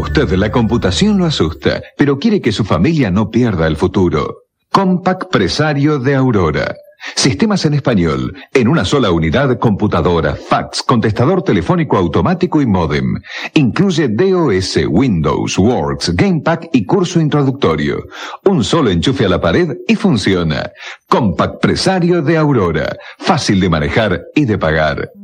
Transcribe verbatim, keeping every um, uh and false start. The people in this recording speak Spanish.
usted la computación lo asusta, pero quiere que su familia no pierda el futuro. Compaq Presario de Aurora. Sistemas en español, en una sola unidad, computadora, fax, contestador telefónico automático y módem. Incluye DOS, Windows, Works, GamePack y curso introductorio. Un solo enchufe a la pared y funciona. Compaq Presario de Aurora. Fácil de manejar y de pagar.